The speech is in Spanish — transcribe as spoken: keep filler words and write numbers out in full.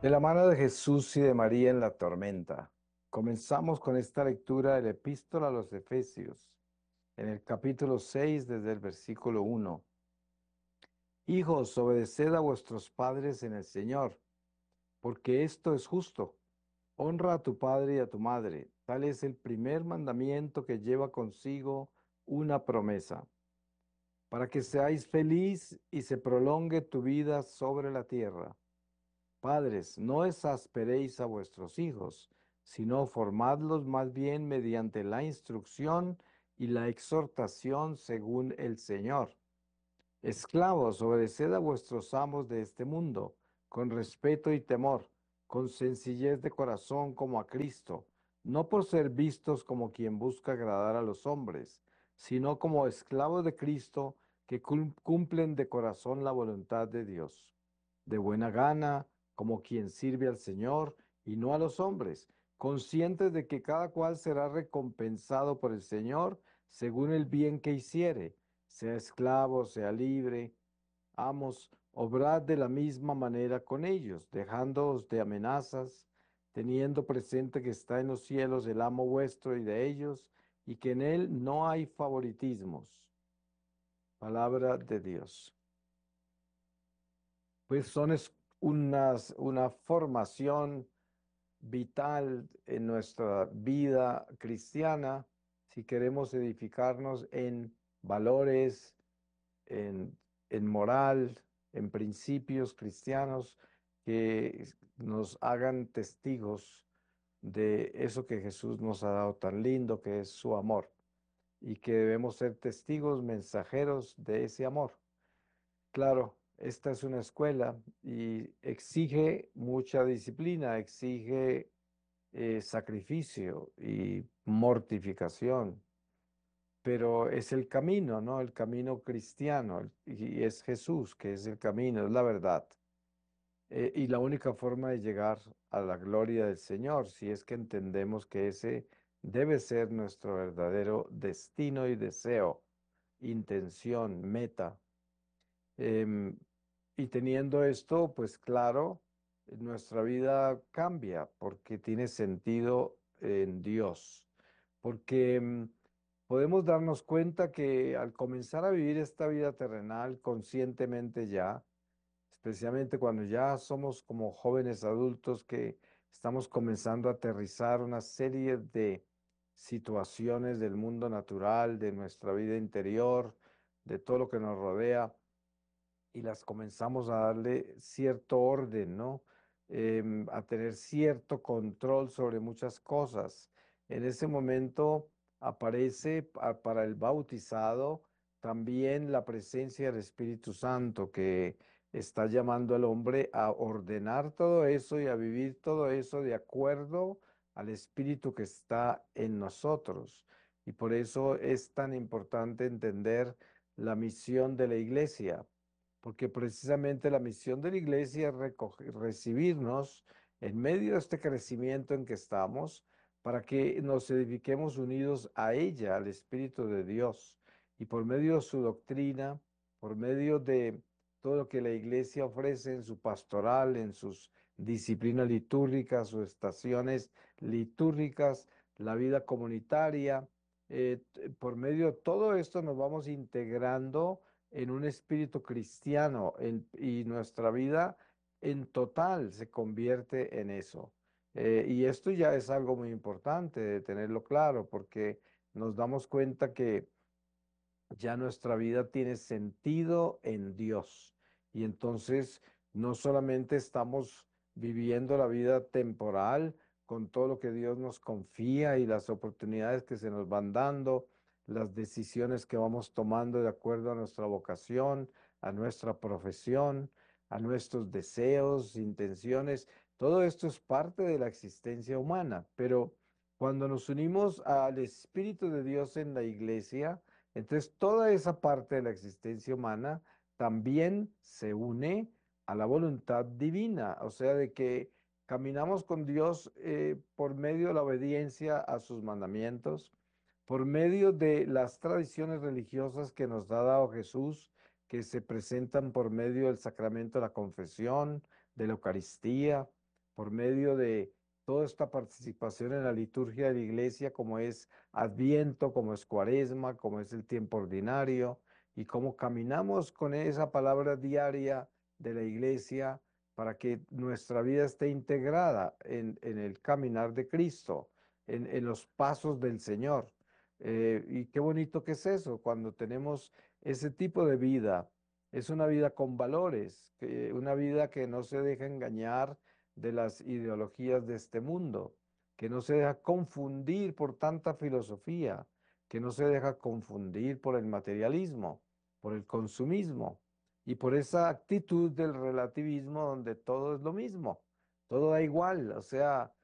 De la mano de Jesús y de María en la tormenta. Comenzamos con esta lectura de la epístola a los Efesios, en el capítulo seis, desde el versículo uno. Hijos, obedeced a vuestros padres en el Señor, porque esto es justo. Honra a tu padre y a tu madre. Tal es el primer mandamiento que lleva consigo una promesa, para que seáis feliz y se prolongue tu vida sobre la tierra. Padres, no exasperéis a vuestros hijos, sino formadlos más bien mediante la instrucción y la exhortación según el Señor. Esclavos, obedeced a vuestros amos de este mundo, con respeto y temor, con sencillez de corazón como a Cristo, no por ser vistos como quien busca agradar a los hombres, sino como esclavos de Cristo que cum- cumplen de corazón la voluntad de Dios, de buena gana, como quien sirve al Señor y no a los hombres, conscientes de que cada cual será recompensado por el Señor según el bien que hiciere, sea esclavo, sea libre. Amos, obrad de la misma manera con ellos, dejándoos de amenazas, teniendo presente que está en los cielos el amo vuestro y de ellos, y que en él no hay favoritismos. Palabra de Dios. Pues son es- unas, una formación vital en nuestra vida cristiana si queremos edificarnos en valores, en, en moral, en principios cristianos que nos hagan testigos de eso que Jesús nos ha dado tan lindo, que es su amor, y que debemos ser testigos, mensajeros de ese amor. Claro, esta es una escuela y exige mucha disciplina, exige eh, sacrificio y mortificación, pero es el camino, ¿no? El camino cristiano, el- y es Jesús, que es el camino, es la verdad. Eh, y la única forma de llegar a la gloria del Señor, si es que entendemos que ese debe ser nuestro verdadero destino y deseo, intención, meta. Em, y teniendo esto, pues claro, nuestra vida cambia porque tiene sentido en Dios. Porque em, podemos darnos cuenta que al comenzar a vivir esta vida terrenal conscientemente ya, especialmente cuando ya somos como jóvenes adultos que estamos comenzando a aterrizar una serie de situaciones del mundo natural, de nuestra vida interior, de todo lo que nos rodea y las comenzamos a darle cierto orden, ¿no? Em, a tener cierto control sobre muchas cosas. En ese momento aparece pa- para el bautizado también la presencia del Espíritu Santo que está llamando al hombre a ordenar todo eso y a vivir todo eso de acuerdo al Espíritu que está en nosotros. Y por eso es tan importante entender la misión de la iglesia, porque precisamente la misión de la iglesia es recoge- recibirnos en medio de este crecimiento en que estamos, para que nos edifiquemos unidos a ella, al Espíritu de Dios, y por medio de su doctrina, por medio de todo lo que la iglesia ofrece en su pastoral, en sus disciplinas litúrgicas, sus estaciones litúrgicas, la vida comunitaria, eh, t- por medio de todo esto nos vamos integrando en un espíritu cristiano en- y nuestra vida en total se convierte en eso. Eh, y esto ya es algo muy importante de tenerlo claro porque nos damos cuenta que ya nuestra vida tiene sentido en Dios. Y entonces no solamente estamos viviendo la vida temporal con todo lo que Dios nos confía y las oportunidades que se nos van dando, las decisiones que vamos tomando de acuerdo a nuestra vocación, a nuestra profesión, a nuestros deseos, intenciones. Todo esto es parte de la existencia humana, pero cuando nos unimos al Espíritu de Dios en la iglesia, entonces, toda esa parte de la existencia humana también se une a la voluntad divina, o sea, de que caminamos con Dios eh, por medio de la obediencia a sus mandamientos, por medio de las tradiciones religiosas que nos ha dado Jesús, que se presentan por medio del sacramento de la confesión, de la Eucaristía, por medio de toda esta participación en la liturgia de la iglesia, como es Adviento, como es Cuaresma, como es el tiempo ordinario, y cómo caminamos con esa palabra diaria de la iglesia para que nuestra vida esté integrada en, en el caminar de Cristo, en, en los pasos del Señor. Eh, y qué bonito que es eso, cuando tenemos ese tipo de vida. Es una vida con valores, que- una vida que no se deja engañar de las ideologías de este mundo, que no se deja confundir por tanta filosofía, que no se deja confundir por el materialismo, por el consumismo y por esa actitud del relativismo donde todo es lo mismo, todo da igual, o sea,